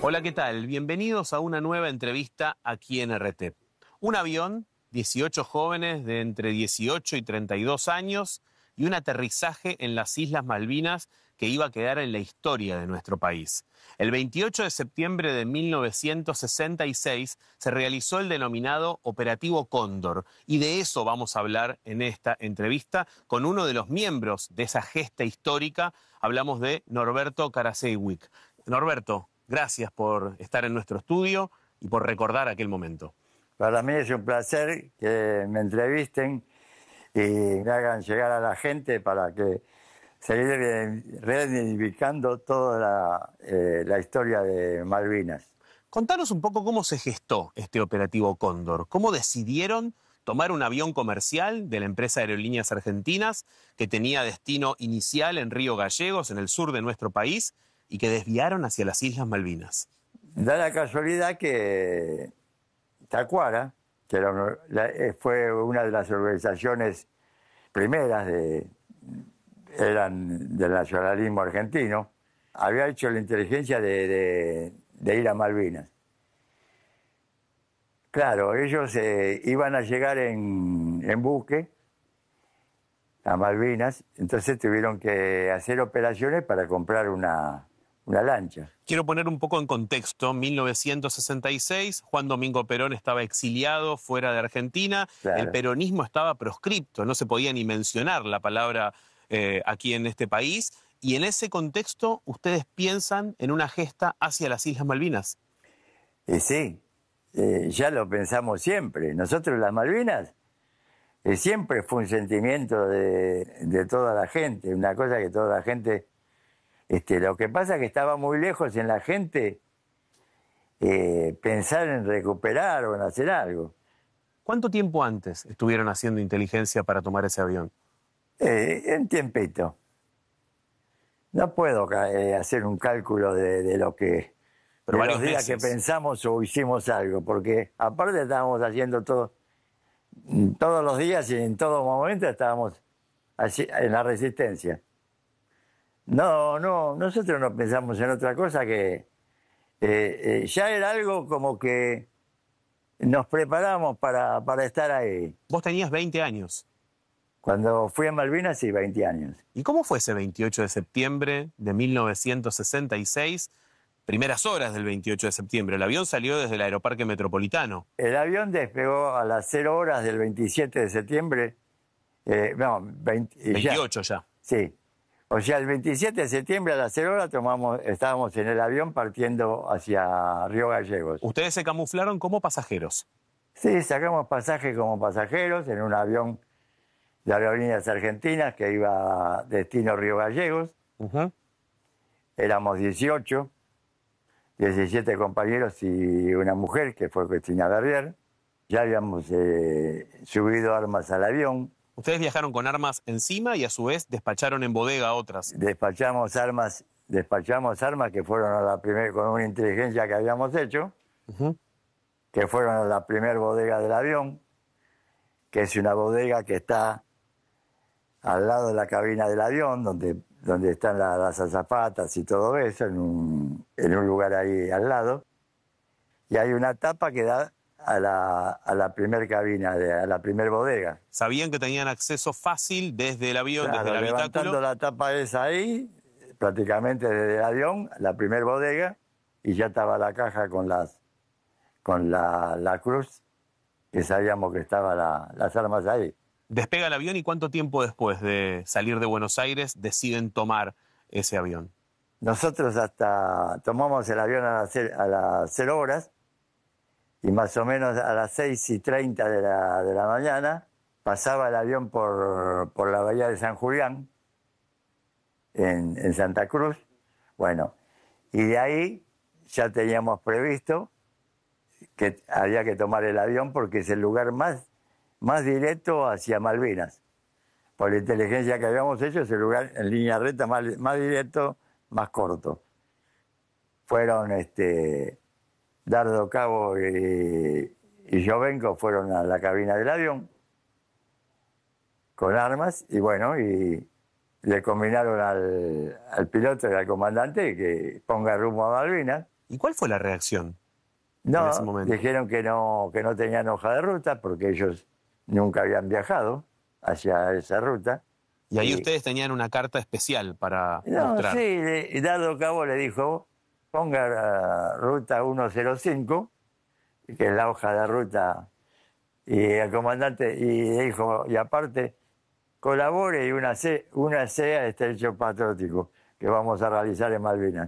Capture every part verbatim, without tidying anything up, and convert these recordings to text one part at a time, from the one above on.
Hola, ¿qué tal? Bienvenidos a una nueva entrevista aquí en R T. Un avión, dieciocho jóvenes de entre dieciocho y treinta y dos años y un aterrizaje en las Islas Malvinas que iba a quedar en la historia de nuestro país. El veintiocho de septiembre de mil novecientos sesenta y seis se realizó el denominado Operativo Cóndor y de eso vamos a hablar en esta entrevista con uno de los miembros de esa gesta histórica. Hablamos de Norberto Karaszewicz. Norberto, gracias por estar en nuestro estudio y por recordar aquel momento. Para mí es un placer que me entrevisten y me hagan llegar a la gente para que seguir reivindicando toda la, eh, la historia de Malvinas. Contanos un poco cómo se gestó este operativo Cóndor. ¿Cómo decidieron tomar un avión comercial de la empresa Aerolíneas Argentinas que tenía destino inicial en Río Gallegos, en el sur de nuestro país, y que desviaron hacia las Islas Malvinas? Da la casualidad que Tacuara, que era una, la, fue una de las organizaciones primeras de, eran del nacionalismo argentino, había hecho la inteligencia de, de, de ir a Malvinas. Claro, ellos eh, iban a llegar en, en buque a Malvinas, entonces tuvieron que hacer operaciones para comprar una, una lancha. Quiero poner un poco en contexto. mil novecientos sesenta y seis, Juan Domingo Perón estaba exiliado fuera de Argentina, Claro. El peronismo estaba proscripto, no se podía ni mencionar la palabra eh, aquí en este país, y en ese contexto ustedes piensan en una gesta hacia las Islas Malvinas. Y sí, eh, ya lo pensamos siempre. Nosotros las Malvinas eh, siempre fue un sentimiento de, de toda la gente, una cosa que toda la gente... Este, lo que pasa es que estaba muy lejos en la gente eh, pensar en recuperar o en hacer algo. ¿Cuánto tiempo antes estuvieron haciendo inteligencia para tomar ese avión? Eh, en tiempito. No puedo eh, hacer un cálculo de, de lo que... Pero de varios los días meses. que pensamos o hicimos algo, porque aparte estábamos haciendo todo, todos los días y en todo momento estábamos así, en la resistencia. No, no, nosotros no pensamos en otra cosa que eh, eh, ya era algo como que nos preparamos para, para estar ahí. Vos tenías veinte años. Cuando fui a Malvinas, sí, veinte años. ¿Y cómo fue ese veintiocho de septiembre de mil novecientos sesenta y seis? Primeras horas del veintiocho de septiembre. El avión salió desde el Aeroparque Metropolitano. El avión despegó a las cero horas del veintisiete de septiembre. Eh, no, veinte, veintiocho ya. ya. Sí. O sea, el veintisiete de septiembre a las cero horas tomamos, estábamos en el avión partiendo hacia Río Gallegos. Ustedes se camuflaron como pasajeros. Sí, sacamos pasaje como pasajeros en un avión de Aerolíneas Argentinas que iba a destino Río Gallegos. Uh-huh. Éramos dieciocho, diecisiete compañeros y una mujer, que fue Cristina Berrier. Ya habíamos eh, subido armas al avión. Ustedes viajaron con armas encima y a su vez despacharon en bodega a otras. Despachamos armas, despachamos armas que fueron a la primer, con una inteligencia que habíamos hecho, Uh-huh. que fueron a la primer bodega del avión, que es una bodega que está al lado de la cabina del avión, donde, donde están la, las azafatas y todo eso, en un, en un lugar ahí al lado. Y hay una tapa que da a la, a la primer cabina, de, a la primer bodega. Sabían que tenían acceso fácil desde el avión, Claro, desde el levantando habitáculo. la tapa esa ahí, prácticamente desde el avión, la primer bodega, y ya estaba la caja con las con la, la cruz, que sabíamos que estaban la, las armas ahí. Despega el avión y ¿cuánto tiempo después de salir de Buenos Aires deciden tomar ese avión? Nosotros hasta tomamos el avión a las, a las cero horas, y más o menos a las seis y treinta de la, de la mañana pasaba el avión por, por la bahía de San Julián, en, en Santa Cruz. Bueno, y de ahí ya teníamos previsto que había que tomar el avión porque es el lugar más, más directo hacia Malvinas. Por la inteligencia que habíamos hecho, es el lugar en línea recta más, más directo, más corto. Fueron este, Dardo Cabo y, y Jovenco fueron a la cabina del avión con armas y bueno, y le combinaron al, al piloto y al comandante que ponga rumbo a Malvinas. ¿Y cuál fue la reacción en No, ese momento? dijeron que no, que no tenían hoja de ruta porque ellos nunca habían viajado hacia esa ruta. Y ahí Y, ustedes tenían una carta especial para no, mostrar. sí, le- Dado Cabo le dijo, ponga la ruta ciento cinco, que es la hoja de ruta, y el comandante, y dijo, y aparte, colabore y una C, una sea este hecho patriótico que vamos a realizar en Malvinas.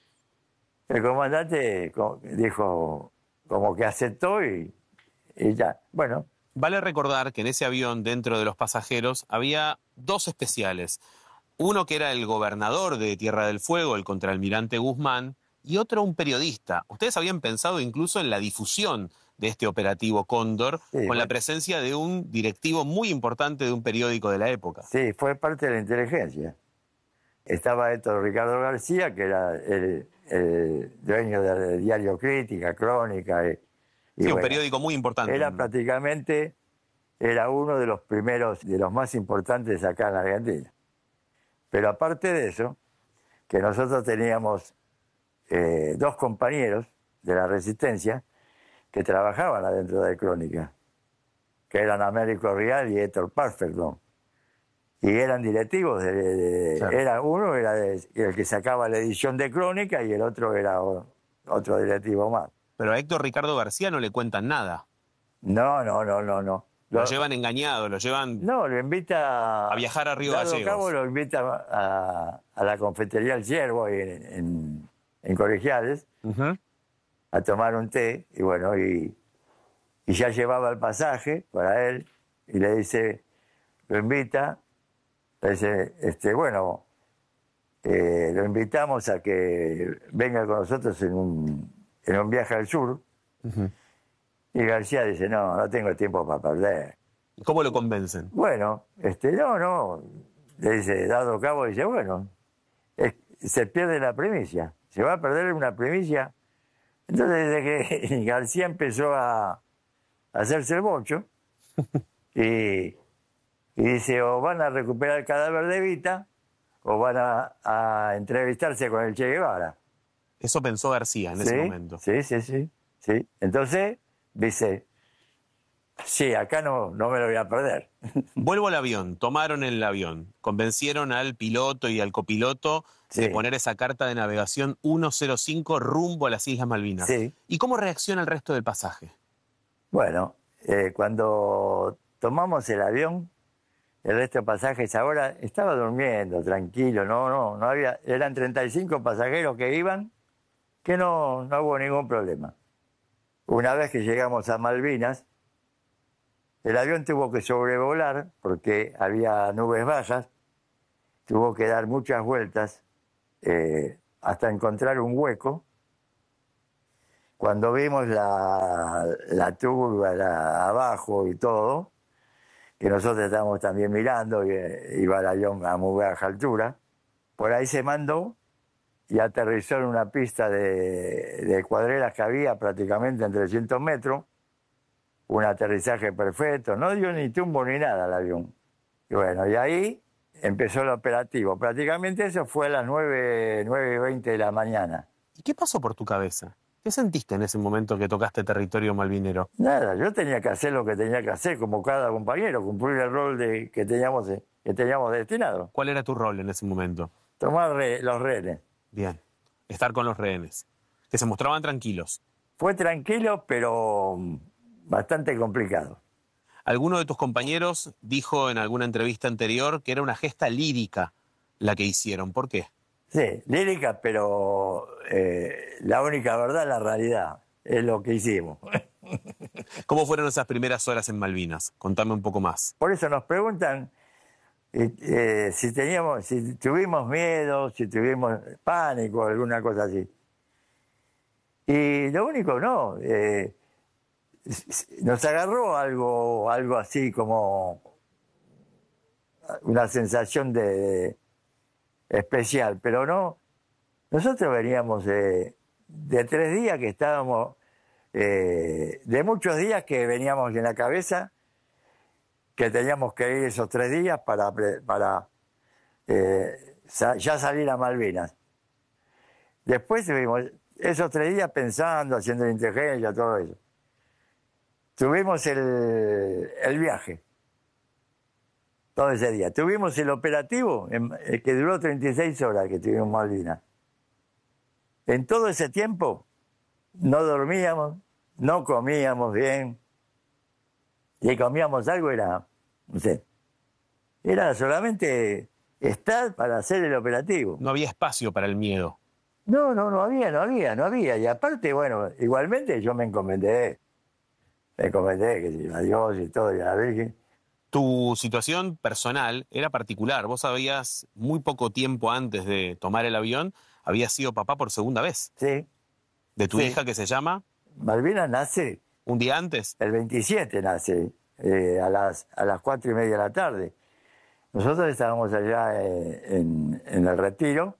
El comandante co- dijo, como que aceptó y, y ya. Bueno, Vale recordar que en ese avión, dentro de los pasajeros, había dos especiales. Uno que era el gobernador de Tierra del Fuego, el contraalmirante Guzmán, y otro un periodista. Ustedes habían pensado incluso en la difusión de este operativo Cóndor, sí, con la fue, presencia de un directivo muy importante de un periódico de la época. sí, fue parte de la inteligencia. Estaba Héctor Ricardo García, que era el, el dueño del diario Crítica, Crónica, y, y Sí, un bueno, periódico muy importante. era un- prácticamente, era uno de los primeros, de los más importantes acá en la Argentina. Pero aparte de eso, que nosotros teníamos eh, dos compañeros de la Resistencia que trabajaban adentro de Crónica, que eran Américo Rial y Héctor Parferdon. Y eran directivos, de, de- Claro. era uno era de- el que sacaba la edición de Crónica y el otro era o- otro directivo más. Pero a Héctor Ricardo García no le cuentan nada. No, no, no, no, no. Lo Lo- llevan engañado, lo llevan no, lo invita, a viajar a Río Dado Cabo Gallegos. lo invita a, a la confitería El Ciervo en, en, en Colegiales Ujú. a tomar un té y bueno, y, y ya llevaba el pasaje para él y le dice, lo invita, le dice, este, bueno, eh, lo invitamos a que venga con nosotros en un, en un viaje al sur. Ujú. Y García dice, no, no tengo tiempo para perder. ¿Y cómo lo convencen? Bueno, este, no, no, le dice, Dado Cabo, dice, bueno, es- se pierde la primicia, se va a perder una primicia. Entonces desde que García empezó a, a hacerse el bocho y, y dice, o van a recuperar el cadáver de Evita o van a, a entrevistarse con el Che Guevara. Eso pensó García en Sí, ese momento. sí, sí, sí, sí. Entonces dice, sí, acá no, no me lo voy a perder. Vuelvo al avión, tomaron el avión, convencieron al piloto y al copiloto de Sí. poner esa carta de navegación ciento cinco rumbo a las Islas Malvinas. Sí. ¿Y cómo reacciona el resto del pasaje? Bueno, eh, cuando tomamos el avión, el resto de pasajes ahora estaba durmiendo, tranquilo, no, no, no había, eran treinta y cinco pasajeros que iban, que no, no hubo ningún problema. Una vez que llegamos a Malvinas, el avión tuvo que sobrevolar porque había nubes bajas, tuvo que dar muchas vueltas eh, hasta encontrar un hueco. Cuando vimos la, la turba la- abajo y todo, que nosotros estábamos también mirando, y, iba el avión a muy baja altura, por ahí se mandó y aterrizó en una pista de, de cuadreras que había prácticamente en trescientos metros, un aterrizaje perfecto, no dio ni tumbo ni nada al avión. Y bueno, y ahí empezó el operativo. Prácticamente eso fue a las nueve, nueve y veinte de la mañana. ¿Y qué pasó por tu cabeza? ¿Qué sentiste en ese momento que tocaste territorio malvinero? Nada, yo tenía que hacer lo que tenía que hacer, como cada compañero, cumplir el rol de, que, teníamos, que teníamos destinado. ¿Cuál era tu rol en ese momento? Tomar re- los rehenes. Bien, estar con los rehenes, que se mostraban tranquilos. Fue tranquilo, pero bastante complicado. Alguno de tus compañeros dijo en alguna entrevista anterior que era una gesta lírica la que hicieron. ¿Por qué? Sí, lírica, pero eh, la única verdad es la realidad, es lo que hicimos. ¿Cómo fueron esas primeras horas en Malvinas? Contame un poco más. Por eso nos preguntan eh, eh, si teníamos, si tuvimos miedo, si tuvimos pánico, alguna cosa así. Y lo único no, eh, nos agarró algo, algo así como una sensación de especial, pero no. Nosotros veníamos de, de tres días que estábamos, eh, de muchos días que veníamos en la cabeza, que teníamos que ir esos tres días para, para eh, sa- ya salir a Malvinas. Después tuvimos, esos tres días pensando, haciendo inteligencia, todo eso. Tuvimos el, el viaje, todo ese día. Tuvimos el operativo, en, eh, que duró treinta y seis horas que tuvimos Malvinas. En todo ese tiempo no dormíamos, no comíamos bien. Si comíamos algo era, no sé, era solamente estar para hacer el operativo. No había espacio para el miedo. No, no, no había, no había, no había. Y aparte, bueno, igualmente yo me encomendé, me encomendé que sí, a Dios y todo, y a la Virgen. Tu situación personal era particular. Vos habías, muy poco tiempo antes de tomar el avión, habías sido papá por segunda vez. Sí. ¿De tu Sí. hija que se llama? Malvinas nace, ¿Un día antes? el veintisiete nace, eh, a las a las cuatro y media de la tarde. Nosotros estábamos allá eh, en, en el Retiro,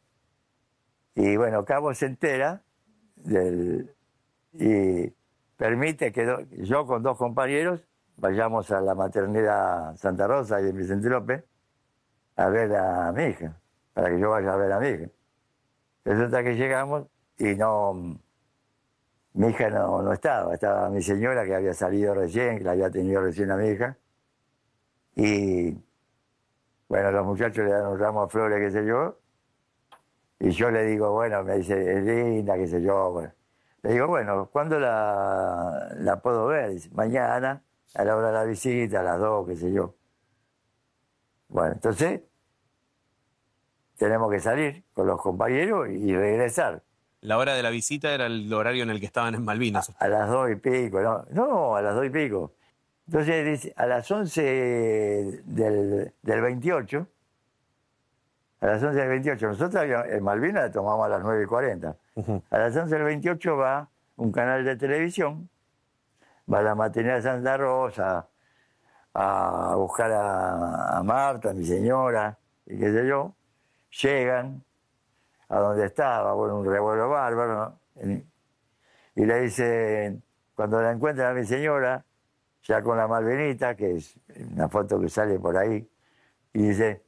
y bueno, Cabo se entera del, y permite que do, yo con dos compañeros vayamos a la maternidad Santa Rosa y en Vicente López a ver a mi hija, para que yo vaya a ver a mi hija. Resulta que llegamos y no, mi hija no, no estaba, estaba mi señora que había salido recién, que la había tenido recién a mi hija. Y bueno, los muchachos le dan un ramo de flores, qué sé yo, y yo le digo, bueno, me dice, es linda, qué sé yo. Bueno. Le digo, bueno, ¿cuándo la, la puedo ver? Dice, mañana, a la hora de la visita, a las dos, qué sé yo. Bueno, entonces tenemos que salir con los compañeros y regresar. La hora de la visita era el horario en el que estaban en Malvinas. A, a las dos y pico, no, no, a las dos y pico. Entonces dice, a las once del, del veintiocho, a las once del veintiocho, nosotros en Malvinas tomamos a las nueve y cuarenta. Uh-huh. A las once del veintiocho va un canal de televisión, va a la maternidad de Santa Rosa a buscar a, a Marta, mi señora, y qué sé yo. Llegan a donde estaba, bueno, un revuelo bárbaro, ¿no? Y le dicen, cuando la encuentran a mi señora, ya con la Malvinita, que es una foto que sale por ahí, y dice,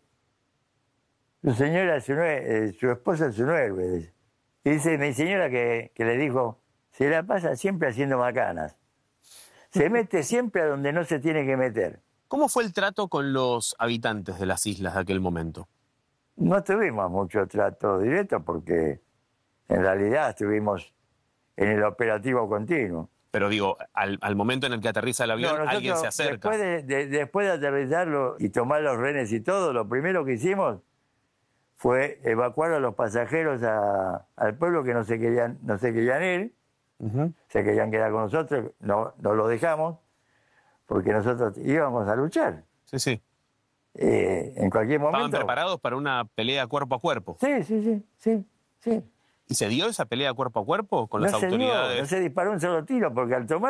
su señora, su, eh, su esposa es su nueve. Y dice mi señora que, que le dijo, se la pasa siempre haciendo macanas. Se mete siempre a donde no se tiene que meter. ¿Cómo fue el trato con los habitantes de las islas de aquel momento? No tuvimos mucho trato directo porque en realidad estuvimos en el operativo continuo. Pero digo, al, al momento en el que aterriza el avión, no, alguien se acerca. Después de, de, después de aterrizarlo y tomar los rehenes y todo, lo primero que hicimos fue evacuar a los pasajeros a, al pueblo que no se querían, no se querían ir, uh-huh. se querían quedar con nosotros, no, no lo dejamos, porque nosotros íbamos a luchar. Sí, sí. Eh, en cualquier momento. ¿Estaban preparados para una pelea cuerpo a cuerpo? Sí, sí, sí, sí, sí. ¿Y se dio esa pelea cuerpo a cuerpo con no las se autoridades? Dio, no se disparó un solo tiro, porque al tomar